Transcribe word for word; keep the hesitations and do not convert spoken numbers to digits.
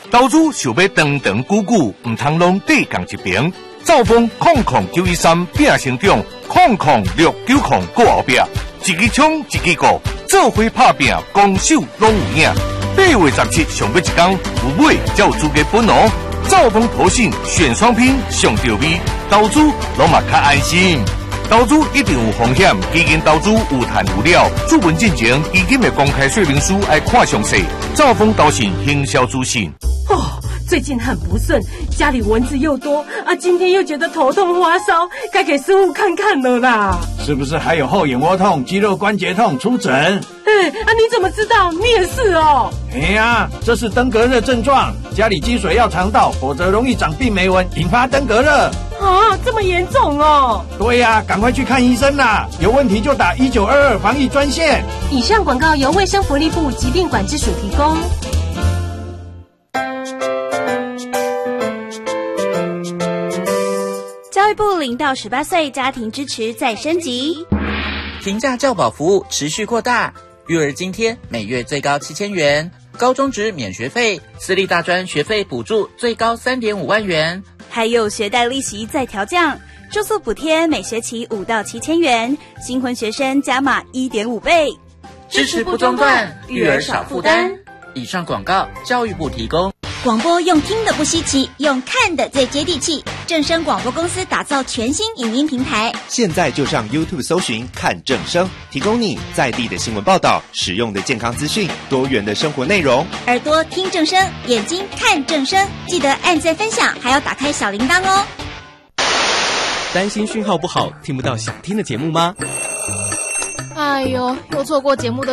投资想要长长久久，唔通拢地讲一边。兆丰空空九一三变成长，空空六九空过后壁，一支枪一支鼓，做伙拍拼，攻守拢有影。八月十七上尾一天，有买才有资格分哦。兆丰投信选双拼上到位，投资拢嘛较安心。投资一定有风险，基金投资有赚有了。注文进前，基金的公开说明书要看详细。兆丰投信行销资讯。 哦，最近很不顺，家里蚊子又多啊，今天又觉得头痛发烧，该给师傅看看了啦。 是不是还有后眼窝痛、肌肉关节痛？出诊。 哎啊，你怎么知道？你也是哦。 哎呀，这是登革热症状，家里积水要肠道，否则容易长病媒蚊，引发登革热。 啊，这么严重哦！ 对呀、啊，赶快去看医生啦！有问题就打一九二二防疫专线。 以上广告由卫生福利部疾病管制署提供。 教育部零到十八岁家庭支持再升级， 平价教保服务持续扩大，育儿津贴每月最高七千元，高中职免学费，私立大专学费补助最高三点五万元。 还有学贷利息再调降，住宿补贴每学期五到七千元，新婚学生加码一点五倍， 支持不中断，育儿少负担。以上广告，教育部提供。 广播用听的不稀奇，用看的最接地气。正声广播公司打造全新影音平台， 现在就上 YouTube 搜寻看正声，提供你在地的新闻报道、实用的健康资讯、多元的生活内容。 耳朵听正声，眼睛看正声，记得按赞分享，还要打开小铃铛哦。 担心讯号不好，听不到想听的节目吗？ 哎呦，又错过节目的